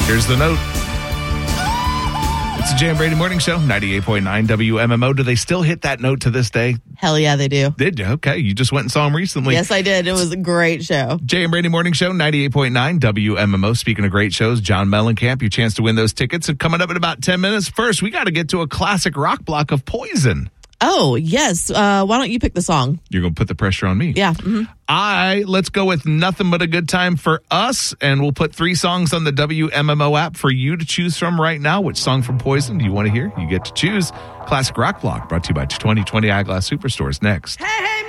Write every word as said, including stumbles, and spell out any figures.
Here's the note. It's the Jay and Brady Morning Show, ninety-eight point nine W M M O. Do they still hit that note to this day? Hell yeah, they do. Did you? Okay. You just went and saw them recently. Yes, I did. It was a great show. Jay and Brady Morning Show, ninety-eight point nine W M M O. Speaking of great shows, John Mellencamp, your chance to win those tickets. And coming up in about ten minutes. First, we got to get to a classic rock block of Poison. Oh, yes. Uh, why don't you pick the song? You're going to put the pressure on me. Yeah. Mm-hmm. I, let's go with Nothing But a Good Time for Us, and we'll put three songs on the W M M O app for you to choose from right now. Which song from Poison do you want to hear? You get to choose. Classic Rock Block, brought to you by twenty twenty Eyeglass Superstores. Next. Hey, hey,